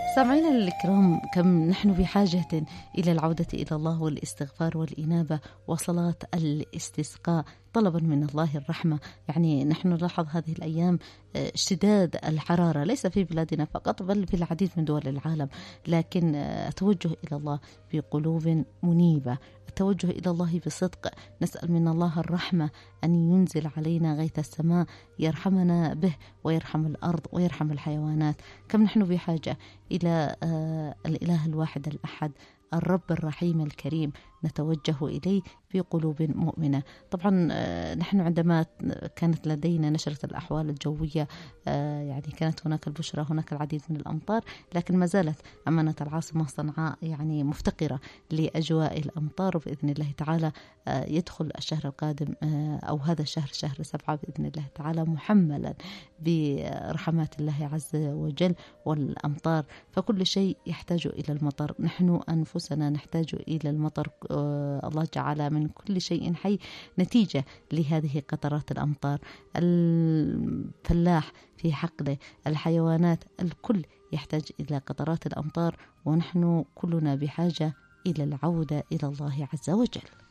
سامعينا الكرام، كم نحن بحاجة إلى العودة إلى الله والاستغفار والإنابة وصلاة الاستسقاء طلبا من الله الرحمة. يعني نحن نلاحظ هذه الأيام اشتداد الحرارة ليس في بلادنا فقط بل في العديد من دول العالم، لكن التوجه إلى الله بقلوب منيبة، التوجه إلى الله بصدق، نسأل من الله الرحمة أن ينزل علينا غيث السماء يرحمنا به ويرحم الأرض ويرحم الحيوانات. كم نحن بحاجة إلى الإله الواحد الأحد الرب الرحيم الكريم نتوجه إليه بقلوب مؤمنة. طبعا نحن عندما كانت لدينا نشرة الأحوال الجوية يعني كانت هناك البشرى، هناك العديد من الأمطار، لكن ما زالت أمانة العاصمة صنعاء يعني مفتقرة لأجواء الأمطار. بإذن الله تعالى يدخل الشهر القادم أو هذا الشهر شهر 7 بإذن الله تعالى محملا برحمات الله عز وجل والأمطار، فكل شيء يحتاج إلى المطر. نحن أنفسنا نحتاج إلى المطر. الله جعل من كل شيء حي نتيجة لهذه قطرات الأمطار. الفلاح في حقله، الحيوانات، الكل يحتاج إلى قطرات الأمطار، ونحن كلنا بحاجة إلى العودة إلى الله عز وجل.